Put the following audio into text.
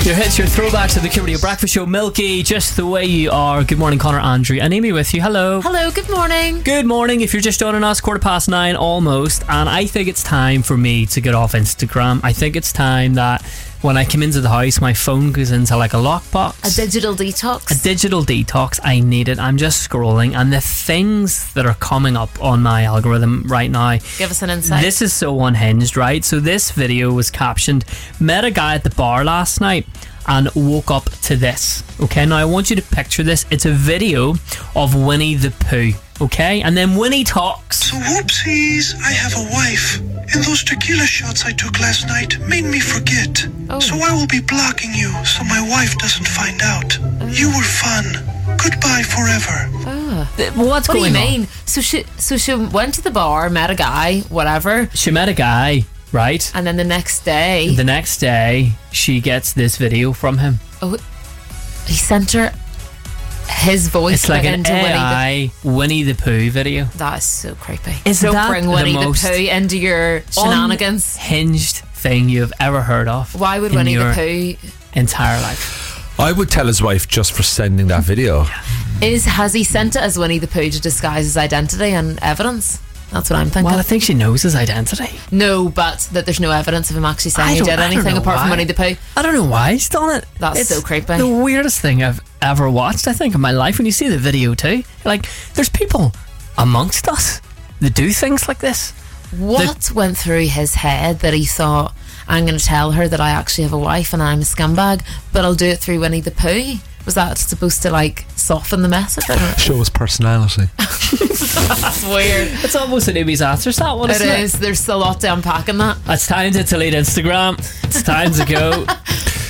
Your hits, your throwbacks of the Kid Radio Breakfast Show. Milky, just the way you are. Good morning, Connor, Andrew and Amy with you. Hello. Hello, good morning. Good morning. If you're just joining us, 9:15 almost, and I think it's time for me to get off Instagram. I think it's time that when I come into the house, my phone goes into like a lockbox. A digital detox. A digital detox. I need it. I'm just scrolling, and the things that are coming up on my algorithm right now. Give us an insight. This is so unhinged, right? So this video was captioned, met a guy at the bar last night and woke up to this. Okay, now I want you to picture this. It's a video of Winnie the Pooh. Okay, and then Winnie talks. So whoopsies, I have a wife. And those tequila shots I took last night made me forget. Oh. So I will be blocking you so my wife doesn't find out. You were fun. Goodbye forever. What's What do you going on? mean? So she went to the bar, met a guy, whatever, She met a guy, right? and then the next day, The next day, she gets this video from him. he sent her his voice. It's like put an into AI Winnie the Pooh video. That is so creepy. Is Don't that bring the Winnie the most Pooh into your shenanigans. Unhinged thing you've ever heard of. Why would in Winnie your the entire life? I would tell his wife just for sending that video. Pooh has he sent it as Winnie the Pooh to disguise his identity and evidence? That's what I'm thinking. Well, I think she knows his identity. No, but that there's no evidence of him actually saying he did I don't anything know apart from why. Winnie the Pooh. I don't know why he's done it. That's It's so creepy. The weirdest thing I've ever watched, I think, in my life. When you see the video too, like, there's people amongst us that do things like this. What went through his head that he thought, I'm going to tell her that I actually have a wife and I'm a scumbag, but I'll do it through Winnie the Pooh? Was that supposed to like soften the message? I don't know. Show his personality. That's weird. It's almost an Amy's answers, that one, It isn't it? is. There's a lot to unpack in that. It's time to delete Instagram. It's time to go.